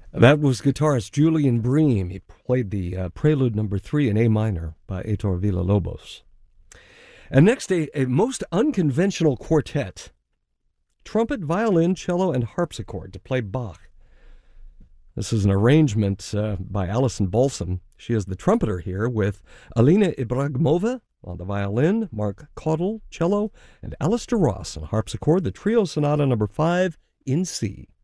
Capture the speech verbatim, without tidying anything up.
That was guitarist Julian Bream. He played the uh, Prelude number three in A minor by Heitor Villa-Lobos. And next, a, a most unconventional quartet. Trumpet, violin, cello, and harpsichord to play Bach. This is an arrangement uh, by Alison Balsam. She is the trumpeter here with Alina Ibragimova on the violin, Mark Caudle, cello, and Alistair Ross on harpsichord, the trio sonata number five in C.